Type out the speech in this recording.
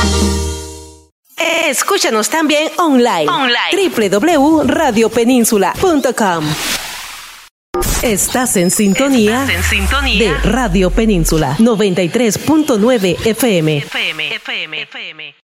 Escúchanos también online. www.radiopeninsula.com. Estás en sintonía de Radio Península 93.9 FM.